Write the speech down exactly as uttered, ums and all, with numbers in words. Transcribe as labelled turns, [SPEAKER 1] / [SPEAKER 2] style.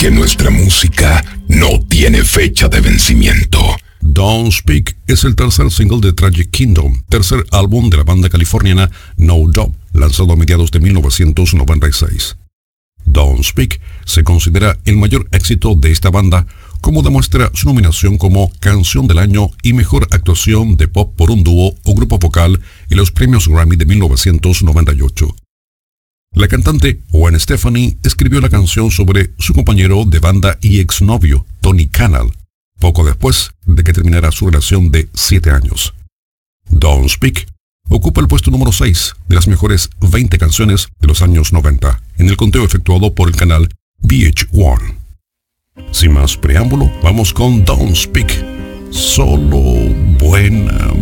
[SPEAKER 1] que nuestra música no tiene fecha de vencimiento.
[SPEAKER 2] Don't Speak es el tercer single de Tragic Kingdom, tercer álbum de la banda californiana No Doubt, lanzado a mediados de mil novecientos noventa y seis. Don't Speak se considera el mayor éxito de esta banda, como demuestra su nominación como Canción del Año y Mejor Actuación de Pop por un dúo o grupo vocal en los premios Grammy de mil novecientos noventa y ocho. La cantante Gwen Stefani escribió la canción sobre su compañero de banda y exnovio, Tony Canal, poco después de que terminara su relación de siete años. Don't Speak ocupa el puesto número seis de las mejores veinte canciones de los años noventa, en el conteo efectuado por el canal V H uno. Sin más preámbulo, vamos con Don't Speak. Solo buena